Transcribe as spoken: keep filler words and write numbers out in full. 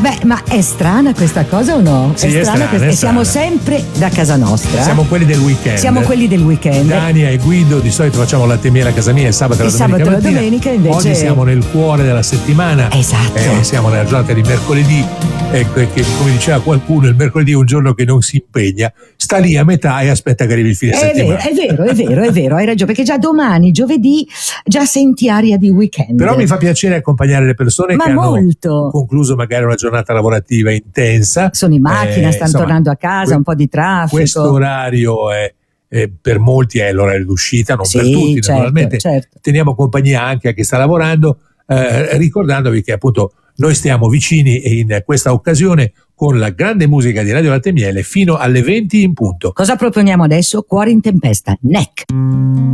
Beh, ma è strana questa cosa o no? Sì, è strana, è strana, questa- è e siamo strana. sempre da casa nostra. Siamo quelli del weekend. Siamo quelli del weekend. Dania e Guido, di solito facciamo latte e miele a casa mia il sabato e Il la domenica sabato e la mattina. domenica, invece- Oggi siamo nel cuore della settimana. Esatto. Eh, siamo nella giornata di mercoledì. Ecco, e che come diceva qualcuno, il mercoledì è un giorno che non si impegna, sta lì a metà e aspetta che arrivi il fine È settimana. vero, è vero, è vero, è vero, hai ragione, perché già domani, giovedì, già senti aria di weekend. Però mi fa piacere accompagnare le persone Ma che molto. hanno concluso magari una giornata lavorativa intensa. Sono in macchina, Eh, stanno insomma, tornando a casa, que- un po' di traffico. Questo orario è, è per molti è l'orario d'uscita, non Sì, per tutti certo, naturalmente. certo. Teniamo compagnia anche a chi sta lavorando, eh, ricordandovi che appunto noi stiamo vicini in questa occasione con la grande musica di Radio Latte e Miele fino alle venti in punto. Cosa proponiamo adesso? Cuore in tempesta, Neck.